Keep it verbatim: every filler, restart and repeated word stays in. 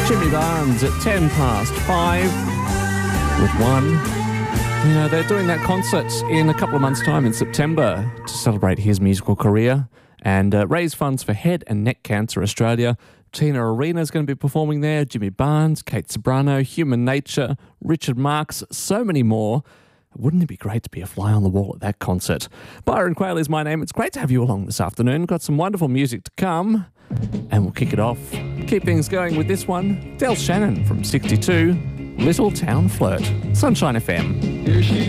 Jimmy Barnes at ten past five with one. You know, they're doing that concert in a couple of months' time in September to celebrate his musical career and uh, raise funds for Head and Neck Cancer Australia. Tina Arena is going to be performing there, Jimmy Barnes, Kate Sobrano, Human Nature, Richard Marx, so many more. Wouldn't it be great to be a fly on the wall at that concert? Byron Quayle is my name. It's great to have you along this afternoon. Got some wonderful music to come, and we'll kick it off. Keep things going with this one. Del Shannon from sixty-two, Little Town Flirt, Sunshine F M. Here she